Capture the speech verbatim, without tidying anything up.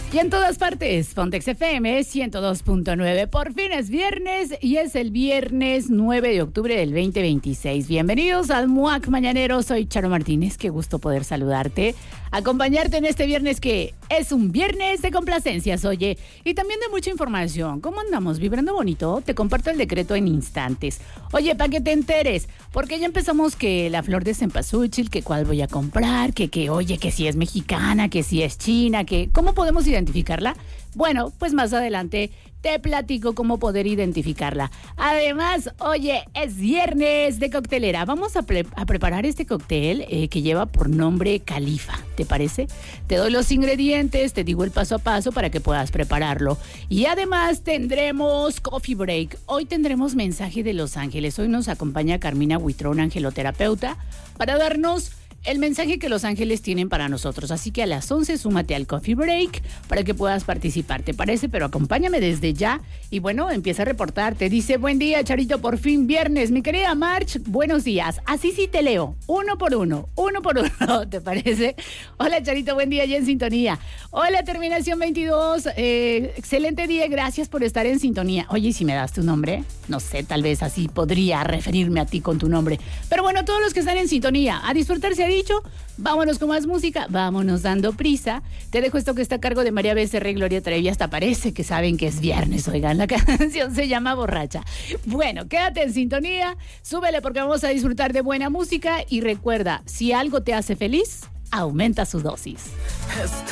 Y en todas partes, Pontex F M ciento dos punto nueve. Por fin es viernes y es el viernes nueve de octubre del veinte veintiséis. Bienvenidos al M U A C Mañanero. Soy Charo Martínez. Qué gusto poder saludarte, acompañarte en este viernes que es un viernes de complacencias, oye, y también de mucha información. ¿Cómo andamos? ¿Vibrando bonito? Te comparto el decreto en instantes. Oye, para que te enteres, porque ya empezamos que la flor de cempasúchil, que cuál voy a comprar, que, que oye, que si es mexicana, que si es china, que ¿cómo podemos identificarla? Bueno, pues más adelante te platico cómo poder identificarla. Además, oye, es viernes de coctelera. Vamos a, pre- a preparar este cóctel eh, que lleva por nombre Califa. ¿Te parece? Te doy los ingredientes, te digo el paso a paso para que puedas prepararlo. Y además tendremos coffee break. Hoy tendremos mensaje de Los Ángeles. Hoy nos acompaña Carmina Huitrón, angeloterapeuta, para darnos el mensaje que Los Ángeles tienen para nosotros. Así que a las once súmate al coffee break para que puedas participar, ¿te parece? Pero acompáñame desde ya y bueno, empieza a reportarte. Dice, buen día, Charito, por fin viernes. Mi querida March, buenos días. Así sí te leo, uno por uno, uno por uno, ¿te parece? Hola, Charito, buen día, ya en sintonía. Hola, terminación veintidós, eh, excelente día, gracias por estar en sintonía. Oye, si me das tu nombre, no sé, tal vez así podría referirme a ti con tu nombre. Pero bueno, todos los que están en sintonía, a disfrutarse dicho, vámonos con más música, vámonos dando prisa. Te dejo esto que está a cargo de María Becerra y Gloria Trevi. Hasta parece que saben que es viernes, oigan, la canción se llama Borracha. Bueno, quédate en sintonía, súbele porque vamos a disfrutar de buena música y recuerda, si algo te hace feliz, aumenta su dosis.